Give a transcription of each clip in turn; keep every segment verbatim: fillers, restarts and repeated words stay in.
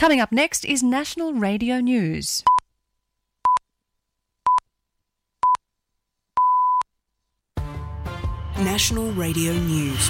Coming up next is National Radio News. National Radio News.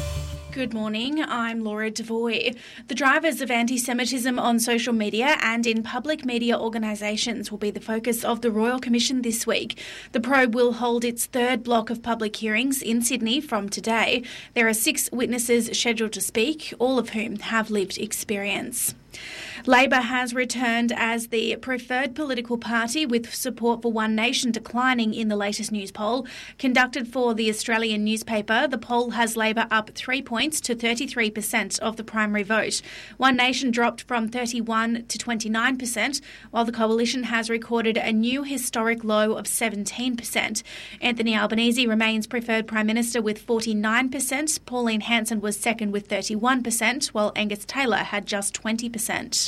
Good morning, I'm Laura Devoy. The drivers of anti-Semitism on social media and in public media organisations will be the focus of the Royal Commission this week. The probe will hold its third block of public hearings in Sydney from today. There are six witnesses scheduled to speak, all of whom have lived experience. Labor has returned as the preferred political party, with support for One Nation declining in the latest news poll. Conducted for the Australian newspaper, the poll has Labor up three points to thirty-three percent of the primary vote. One Nation dropped from thirty-one to twenty-nine percent, while the coalition has recorded a new historic low of seventeen percent. Anthony Albanese remains preferred Prime Minister with forty-nine percent. Pauline Hanson was second with thirty-one percent, while Angus Taylor had just twenty percent.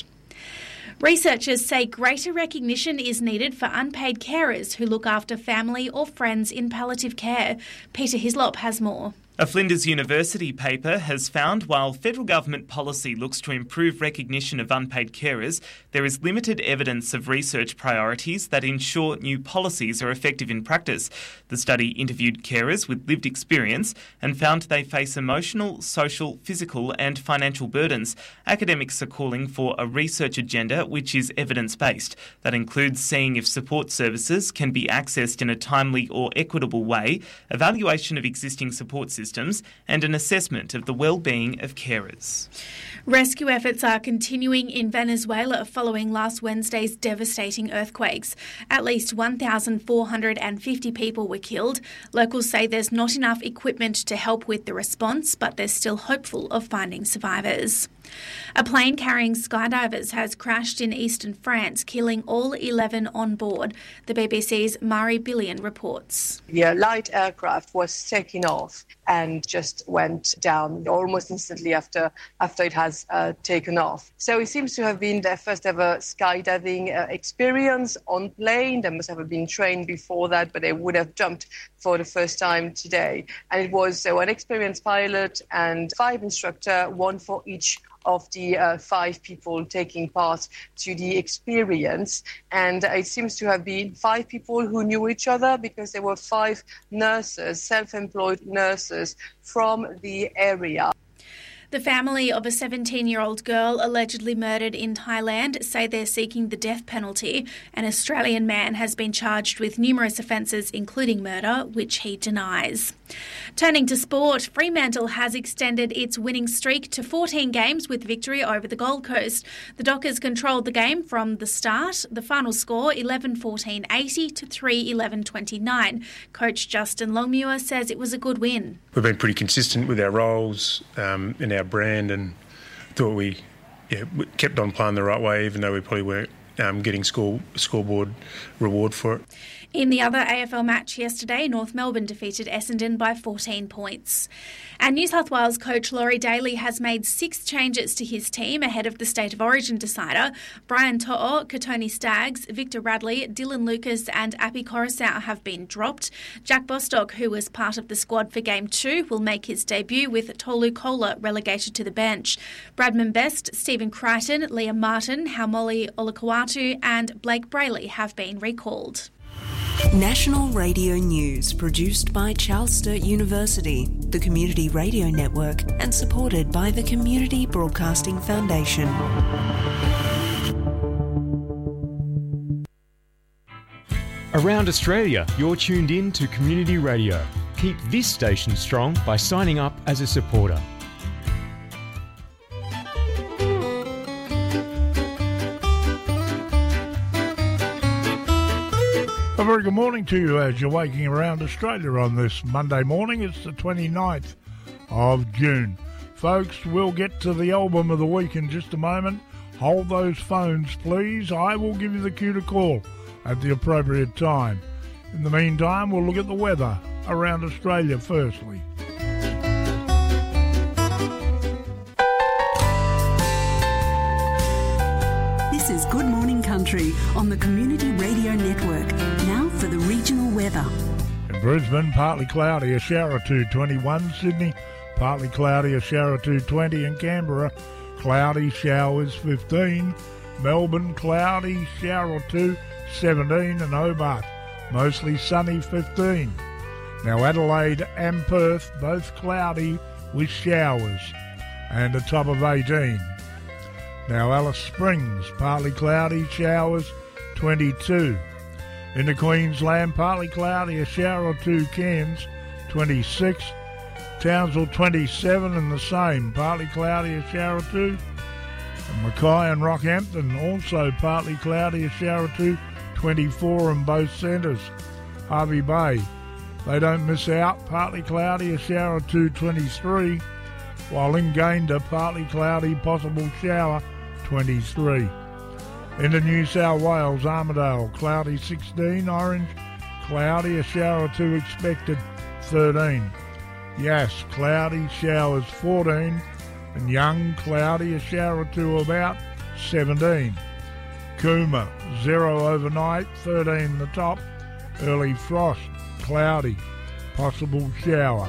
Researchers say greater recognition is needed for unpaid carers who look after family or friends in palliative care. Peter Hislop has more. A Flinders University paper has found while federal government policy looks to improve recognition of unpaid carers, there is limited evidence of research priorities that ensure new policies are effective in practice. The study interviewed carers with lived experience and found they face emotional, social, physical and financial burdens. Academics are calling for a research agenda which is evidence-based. That includes seeing if support services can be accessed in a timely or equitable way, evaluation of existing support systems, systems and an assessment of the well-being of carers. Rescue efforts are continuing in Venezuela following last Wednesday's devastating earthquakes. At least one thousand four hundred fifty people were killed. Locals say there's not enough equipment to help with the response, but they're still hopeful of finding survivors. A plane carrying skydivers has crashed in eastern France, killing all eleven on board. The B B C's Mari Billion reports. The light aircraft was taking off and just went down almost instantly after after it has uh, taken off. So it seems to have been their first ever skydiving uh, experience on plane. They must have been trained before that, but they would have jumped for the first time today. And it was uh, one experienced pilot and five instructor, one for each of the uh, five people taking part to the experience. And it seems to have been five people who knew each other because there were five nurses, self-employed nurses from the area. The family of a seventeen-year-old girl allegedly murdered in Thailand say they're seeking the death penalty. An Australian man has been charged with numerous offences, including murder, which he denies. Turning to sport, Fremantle has extended its winning streak to fourteen games with victory over the Gold Coast. The Dockers controlled the game from the start. The final score eleven fourteen eighty to three eleven twenty-nine. Coach Justin Longmuir says it was a good win. We've been pretty consistent with our roles um, in our brand, and thought we, yeah, we kept on playing the right way, even though we probably weren't um, getting score scoreboard reward for it. In the other A F L match yesterday, North Melbourne defeated Essendon by fourteen points. And New South Wales coach Laurie Daly has made six changes to his team ahead of the State of Origin decider. Brian To'o, Katoni Staggs, Victor Radley, Dylan Lucas and Api Coruscant have been dropped. Jack Bostock, who was part of the squad for Game two, will make his debut with Tolu Kola relegated to the bench. Bradman Best, Stephen Crichton, Liam Martin, Haumole Olakauatu and Blake Brayley have been recalled. National Radio News, produced by Charles Sturt University, the Community Radio Network, and supported by the Community Broadcasting Foundation. Around Australia, you're tuned in to Community Radio. Keep this station strong by signing up as a supporter. A very good morning to you as you're waking around Australia on this Monday morning. It's the twenty-ninth of June. Folks, we'll get to the album of the week in just a moment. Hold those phones, please. I will give you the cue to call at the appropriate time. In the meantime, we'll look at the weather around Australia firstly. This is Good Morning Country on the Community Radio Network. Now for the regional weather. In Brisbane, partly cloudy, a shower or two, twenty-one. Sydney, partly cloudy, a shower or two, twenty. In Canberra, cloudy, showers fifteen. Melbourne, cloudy, shower or two, seventeen. And Hobart, mostly sunny, fifteen. Now Adelaide and Perth, both cloudy with showers, and a top of eighteen. Now Alice Springs, partly cloudy, showers, twenty-two. Into Queensland, partly cloudy, a shower or two, Cairns, twenty-six. Townsville, twenty-seven, and the same, partly cloudy, a shower or two. And Mackay and Rockhampton, also partly cloudy, a shower or two, twenty-four in both centres. Hervey Bay, they don't miss out, partly cloudy, a shower or two, twenty-three. While in Gayndah, partly cloudy, possible shower, twenty-three. Into New South Wales, Armidale, cloudy, sixteen. Orange, cloudy, a shower or two expected, thirteen. Yass, cloudy, showers, fourteen. And Young, cloudy, a shower or two about, seventeen. Cooma, zero overnight, thirteen the top. Early frost, cloudy, possible shower.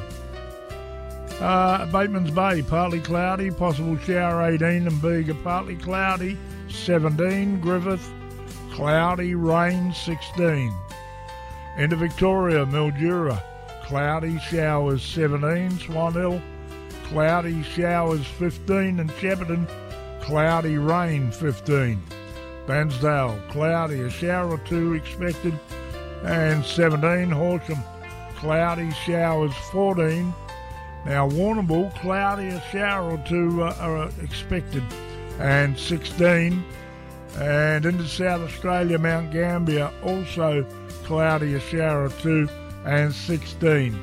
Uh, Bateman's Bay, partly cloudy, possible shower, eighteen. And Bega, partly cloudy, seventeen. Griffith, cloudy, rain, sixteen. Into Victoria, Mildura, cloudy, showers, seventeen. Swan Hill, cloudy, showers, fifteen. And Shepparton, cloudy, rain, fifteen. Bansdale, cloudy, a shower or two expected, and seventeen. Horsham, cloudy, showers, fourteen. Now Warrnambool, cloudy, a shower or two uh, are expected, and sixteen. And into South Australia, Mount Gambier, also cloudy, a shower or two, and sixteen.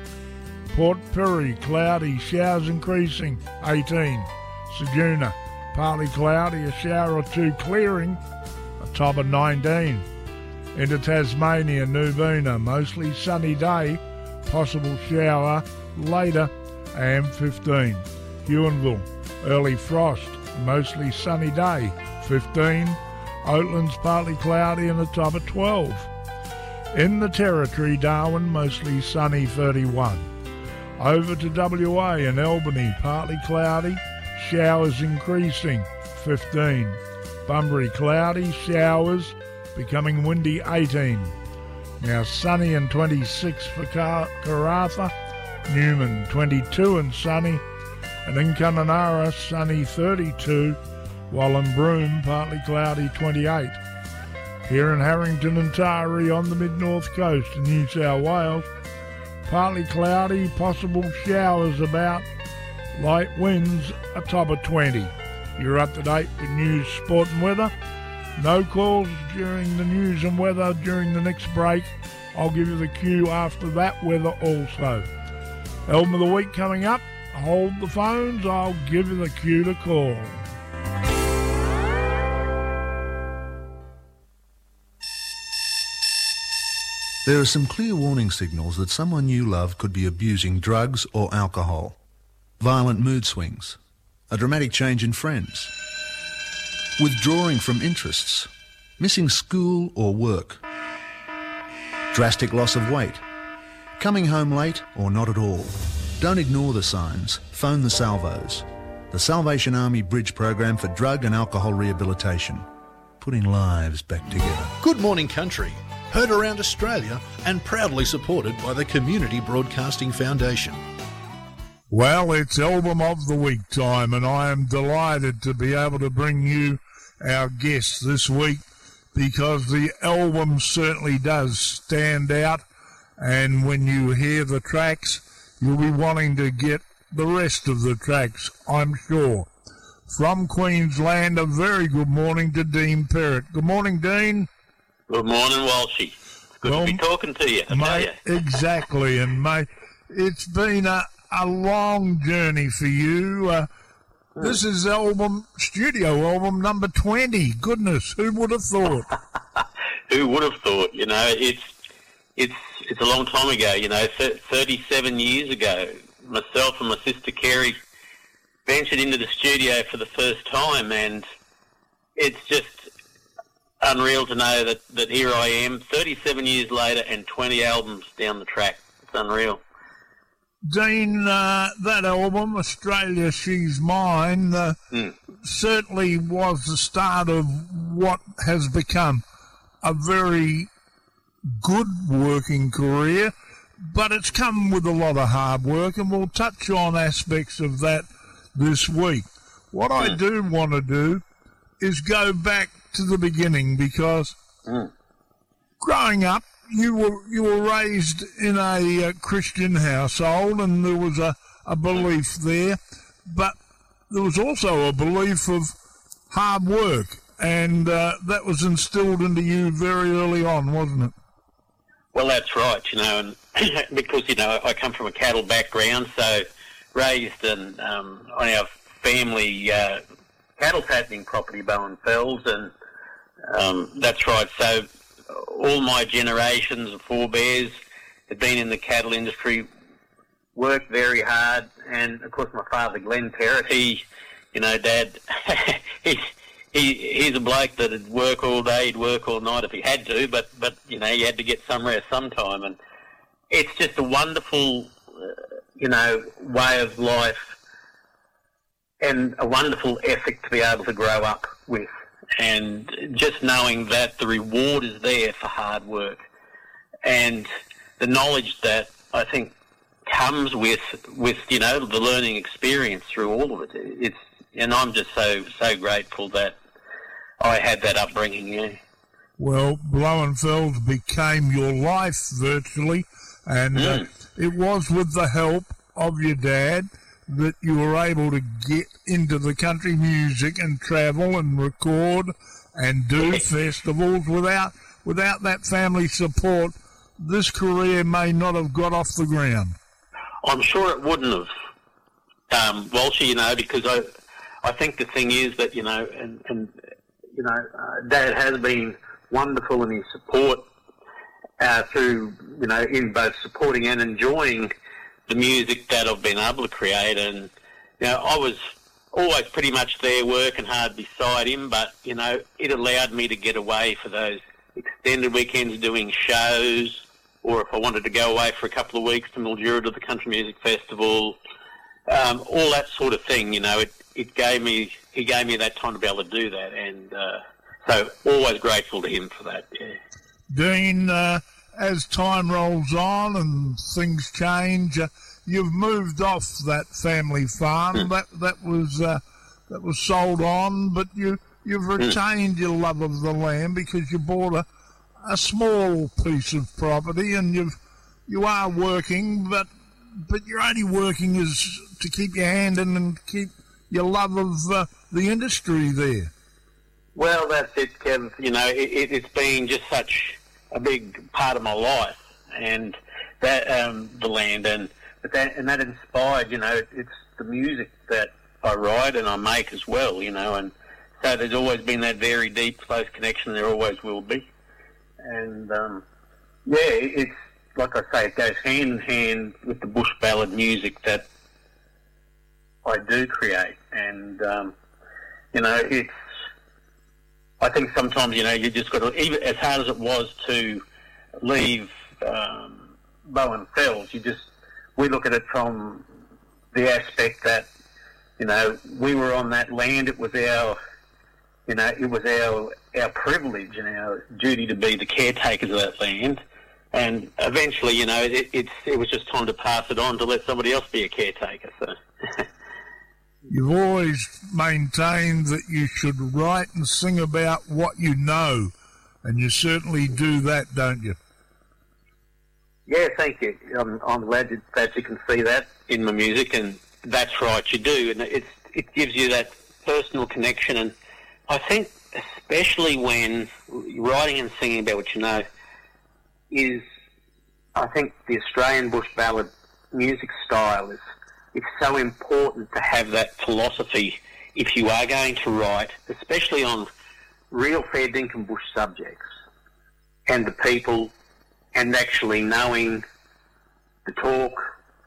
Port Pirie, cloudy, showers increasing, eighteen. Ceduna, partly cloudy, a shower or two clearing, a top of nineteen. Into Tasmania, Nubina, mostly sunny day, possible shower later, and fifteen. Huonville, early frost, mostly sunny day, fifteen. Oatlands, partly cloudy, and a top of twelve. In the Territory, Darwin, mostly sunny, thirty-one. Over to W A and Albany, partly cloudy, showers increasing, fifteen. Bunbury, cloudy, showers, becoming windy, eighteen. Now sunny and twenty-six for Car- Karratha. Newman, twenty-two and sunny. And in Kununurra, sunny, thirty-two. While in Broome, partly cloudy, twenty-eight. Here in Harrington and Taree on the mid-north coast of New South Wales, partly cloudy, possible showers about, light winds, a top of twenty. You're up to date with news, sport and weather. No calls during the news and weather during the next break. I'll give you the cue after that weather also. Album of the week coming up. Hold the phones, I'll give you the cue to call. There are some clear warning signals that someone you love could be abusing drugs or alcohol. Violent mood swings, a dramatic change in friends, withdrawing from interests, missing school or work, drastic loss of weight, coming home late or not at all. Don't ignore the signs. Phone the Salvos, the Salvation Army Bridge Program for Drug and Alcohol Rehabilitation, putting lives back together. Good Morning Country, heard around Australia and proudly supported by the Community Broadcasting Foundation. Well, it's Album of the Week time, and I am delighted to be able to bring you our guest this week because the album certainly does stand out, and when you hear the tracks, you'll be wanting to get the rest of the tracks, I'm sure. From Queensland, a very good morning to Dean Perrott. Good morning, Dean. Good morning, Walshy. Good well, to be talking to you, I mate, tell you. Exactly, and mate, it's been a, a long journey for you. Uh, hmm. This is album, studio album number twenty. Goodness, who would have thought? Who would have thought? You know, it's it's it's a long time ago. You know, thirty-seven years ago, myself and my sister Kerry ventured into the studio for the first time, and it's just unreal to know that, that here I am, thirty-seven years later and twenty albums down the track. It's unreal. Dean, uh, that album, Australia, She's Mine, uh, mm. certainly was the start of what has become a very good working career, but it's come with a lot of hard work, and we'll touch on aspects of that this week. What mm. I do want to do is go back to the beginning, because mm. growing up, you were you were raised in a uh, Christian household, and there was a, a belief there, but there was also a belief of hard work, and uh, that was instilled into you very early on, wasn't it? Well, that's right, you know, and because, you know, I come from a cattle background, so raised in, um, on our family uh, cattle fattening property, Bowen Fells, and um, that's right, so all my generations of forebears had been in the cattle industry, worked very hard, and of course my father, Glenn Perrott, he, you know, Dad, he, he, he's a bloke that'd work all day, he'd work all night if he had to, but, but you know, he had to get somewhere sometime, and it's just a wonderful, uh, you know, way of life and a wonderful ethic to be able to grow up with. And just knowing that the reward is there for hard work, and the knowledge that I think comes with, with you know, the learning experience through all of it. It's, and I'm just so so grateful that I had that upbringing. Yeah. Well, Bowen Fells became your life virtually, and mm. uh, it was with the help of your dad that you were able to get into the country music and travel and record and do festivals. Without without that family support, this career may not have got off the ground. I'm sure it wouldn't have, um, Walshy, you know, because I I think the thing is that, you know, and, and you know, uh, Dad has been wonderful in his support uh, through, you know, in both supporting and enjoying the music that I've been able to create. And, you know, I was always pretty much there working hard beside him, but, you know, it allowed me to get away for those extended weekends doing shows, or if I wanted to go away for a couple of weeks to Mildura to the Country Music Festival, um, all that sort of thing, you know, it, it gave me, he gave me that time to be able to do that, and uh, so always grateful to him for that, yeah. Dean, uh, as time rolls on and things change, uh, you've moved off that family farm. Mm. That that was uh, that was sold on, but you you've retained mm. your love of the land, because you bought a, a small piece of property, and you've you are working, but but you're only working is to keep your hand in and keep your love of uh, the industry there. Well, that's it, Kev. You know, it, it, it's been just such a big part of my life, and that um, the land, and but that and that inspired. You know, it's the music that I write and I make as well. You know, and so there's always been that very deep, close connection. There always will be, and um, yeah, it's like I say, it goes hand in hand with the bush ballad music that I do create, and um, you know, it's. I think sometimes, you know, you just got to, even as hard as it was to leave um, Bowen Fells, you just, we look at it from the aspect that, you know, we were on that land, it was our, you know, it was our our privilege and our duty to be the caretakers of that land, and eventually, you know, it, it's, it was just time to pass it on to let somebody else be a caretaker, so... You've always maintained that you should write and sing about what you know, and you certainly do that, don't you? Yeah, thank you. I'm, I'm glad you, that you can see that in my music, and that's right, you do, and it's, it gives you that personal connection, and I think especially when writing and singing about what you know is, I think the Australian bush ballad music style is, it's so important to have that philosophy if you are going to write, especially on real fair dinkum bush subjects and the people, and actually knowing the talk,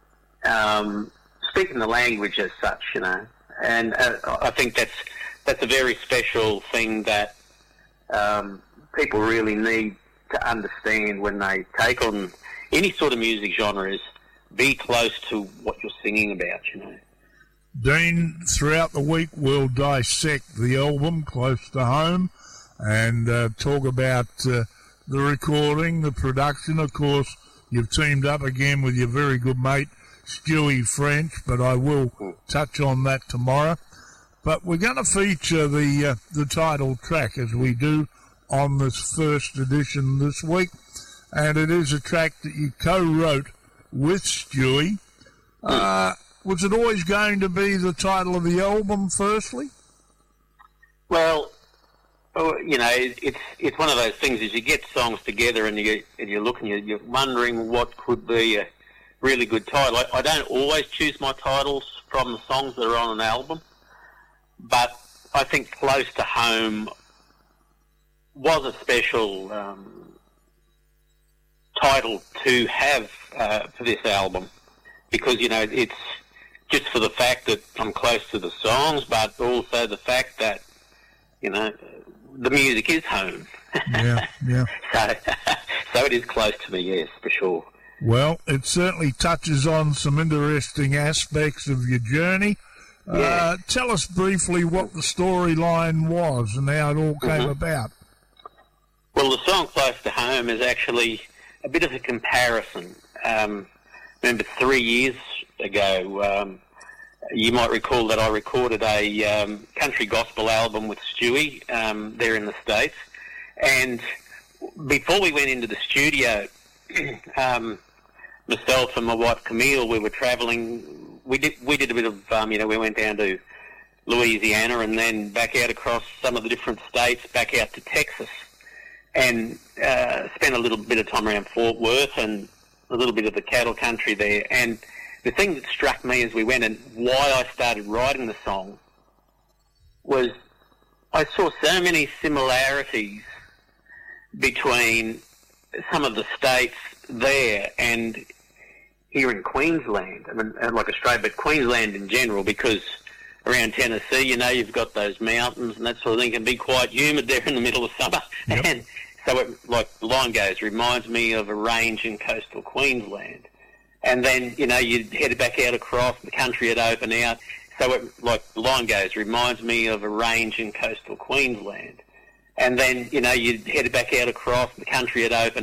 um, speaking the language as such, you know. And uh, I think that's that's a very special thing that um, people really need to understand when they take on any sort of music genre, is be close to what you're singing about, you know. Dean, throughout the week we'll dissect the album Close to Home and uh, talk about uh, the recording, the production. Of course, you've teamed up again with your very good mate Stewie French, but I will touch on that tomorrow. But we're going to feature the uh, the title track as we do on this first edition this week, and it is a track that you co-wrote with Stewie. Uh, was it always going to be the title of the album, firstly? Well, you know, it's it's one of those things as you get songs together and you and you look and you're, you're wondering what could be a really good title. I, I don't always choose my titles from the songs that are on an album, but I think Close to Home was a special um, title to have uh, for this album because, you know, it's just for the fact that I'm close to the songs, but also the fact that, you know, the music is home. Yeah, yeah. so, so it is close to me, yes, for sure. Well, it certainly touches on some interesting aspects of your journey. Yeah. Uh, tell us briefly what the storyline was and how it all came mm-hmm. about. Well, the song Close to Home is actually a bit of a comparison. Um, remember three years ago, um, you might recall that I recorded a um, country gospel album with Stewie um, there in the States. And before we went into the studio, um, myself and my wife Camille, we were travelling. We did we did a bit of, um, you know, we went down to Louisiana and then back out across some of the different states, back out to Texas, and uh, spent a little bit of time around Fort Worth and a little bit of the cattle country there. And the thing that struck me as we went and why I started writing the song was I saw so many similarities between some of the states there and here in Queensland. I mean, like Australia, but Queensland in general, because around Tennessee, you know, you've got those mountains and that sort of thing. It can be quite humid there in the middle of summer. Yep. And so, it, like the line goes, reminds me of a range in coastal Queensland. And then, you know, you head back out across, the country had opened out. So, it, like the line goes, reminds me of a range in coastal Queensland. And then, you know, you head back out across, the country had opened